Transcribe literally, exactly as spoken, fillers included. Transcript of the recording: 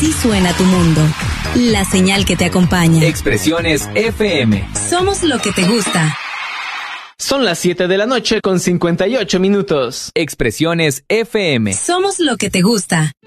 Así suena tu mundo. La señal que te acompaña. Expresiones F M. Somos lo que te gusta. Son las siete de la noche con cincuenta y ocho minutos. Expresiones F M. Somos lo que te gusta.